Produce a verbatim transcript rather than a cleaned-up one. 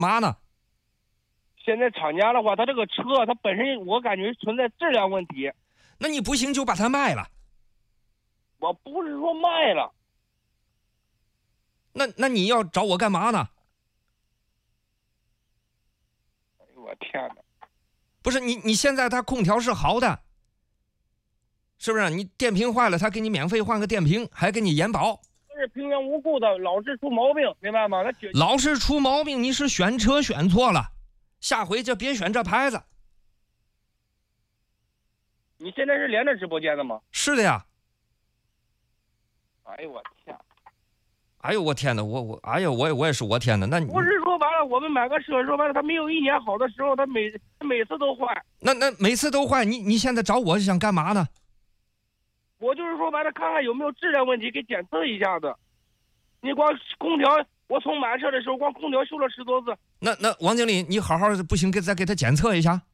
嘛呢？ 现在厂家的话，它这个车它本身我感觉存在质量问题。 那你不行就把它卖了。 我不是说卖了。 那那你要找我干嘛呢？ 哎呦我天哪！ 不是你你现在它空调是好的，是不是？你电瓶坏了，他给你免费换个电瓶，还给你延保。 是平原无故的，老是出毛病，明白吗？那老是出毛病，你是选车选错了，下回就别选这牌子。 你现在是连着直播间的吗？ 是的呀。 哎呦我天！ 哎呦我天哪！我我哎呦我也我也是我天哪！那你不是说白了，我们买个车说白了，它没有一年好的时候，它每它每次都坏。 那那每次都坏，你你现在找我是想干嘛呢？ 我就是说白了，看看有没有质量问题，给检测一下子。你光空调，我从买车的时候光空调修了十多次。 那那王经理，你好好不行，给再给他检测一下。